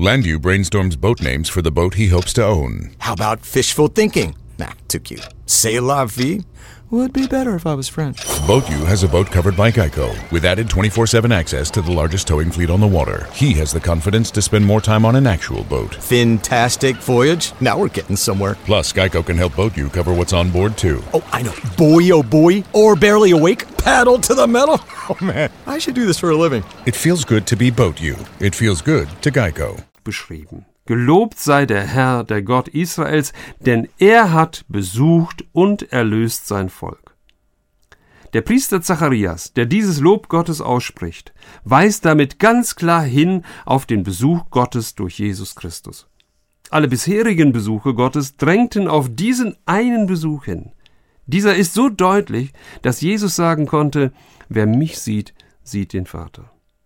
Landau brainstorms boat names for the boat he hopes to own. How about fishful thinking? Nah, too cute. C'est la vie? Would be better if I was French. BoatU has a boat covered by Geico, with added 24/7 access to the largest towing fleet on the water. He has the confidence to spend more time on an actual boat. Fantastic voyage. Now we're getting somewhere. Plus, Geico can help BoatU cover what's on board, too. Oh, I know. Boy, oh boy. Or barely awake. Paddle to the metal. Oh, man. I should do this for a living. It feels good to be BoatU. It feels good to Geico. Beschrieben. Gelobt sei der Herr, der Gott Israels, denn er hat besucht und erlöst sein Volk. Der Priester Zacharias, der dieses Lob Gottes ausspricht, weist damit ganz klar hin auf den Besuch Gottes durch Jesus Christus. Alle bisherigen Besuche Gottes drängten auf diesen einen Besuch hin. Dieser ist so deutlich, dass Jesus sagen konnte, wer mich sieht, sieht den Vater.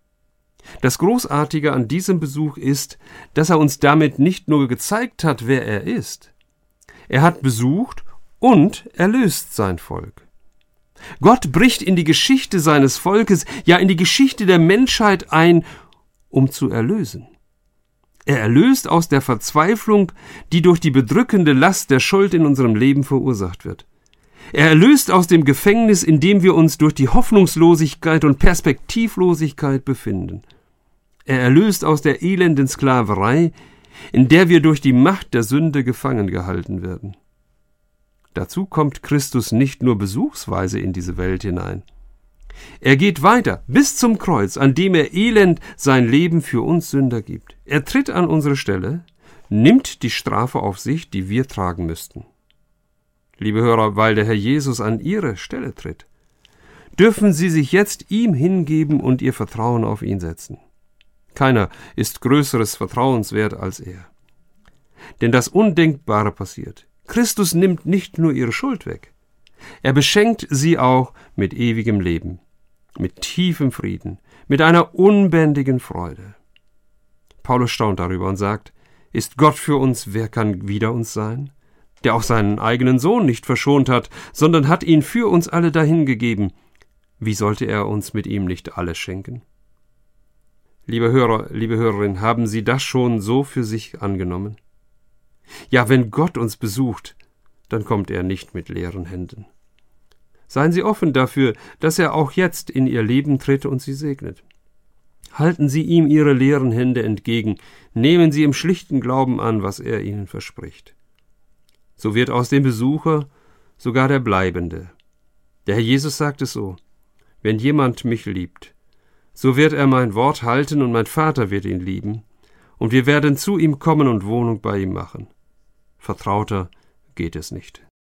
Das Großartige an diesem Besuch ist, dass er uns damit nicht nur gezeigt hat, wer er ist. Er hat besucht und erlöst sein Volk. Gott bricht in die Geschichte seines Volkes, ja in die Geschichte der Menschheit ein, um zu erlösen. Er erlöst aus der Verzweiflung, die durch die bedrückende Last der Schuld in unserem Leben verursacht wird. Er erlöst aus dem Gefängnis, in dem wir uns durch die Hoffnungslosigkeit und Perspektivlosigkeit befinden. Er erlöst aus der elenden Sklaverei, in der wir durch die Macht der Sünde gefangen gehalten werden. Dazu kommt Christus nicht nur besuchsweise in diese Welt hinein. Er geht weiter bis zum Kreuz, an dem er elend sein Leben für uns Sünder gibt. Er tritt an unsere Stelle, nimmt die Strafe auf sich, die wir tragen müssten. Liebe Hörer, weil der Herr Jesus an Ihre Stelle tritt, dürfen Sie sich jetzt ihm hingeben und Ihr Vertrauen auf ihn setzen. Keiner ist größeres Vertrauenswert als er. Denn das Undenkbare passiert. Christus nimmt nicht nur ihre Schuld weg. Er beschenkt sie auch mit ewigem Leben, mit tiefem Frieden, mit einer unbändigen Freude. Paulus staunt darüber und sagt, ist Gott für uns, wer kann wider uns sein? Der auch seinen eigenen Sohn nicht verschont hat, sondern hat ihn für uns alle dahingegeben. Wie sollte er uns mit ihm nicht alles schenken? Liebe Hörer, liebe Hörerin, haben Sie das schon so für sich angenommen? Ja, wenn Gott uns besucht, dann kommt er nicht mit leeren Händen. Seien Sie offen dafür, dass er auch jetzt in Ihr Leben tritt und Sie segnet. Halten Sie ihm Ihre leeren Hände entgegen, nehmen Sie im schlichten Glauben an, was er Ihnen verspricht. So wird aus dem Besucher sogar der Bleibende. Der Herr Jesus sagt es so, wenn jemand mich liebt, so wird er mein Wort halten und mein Vater wird ihn lieben, und wir werden zu ihm kommen und Wohnung bei ihm machen. Vertrauter geht es nicht.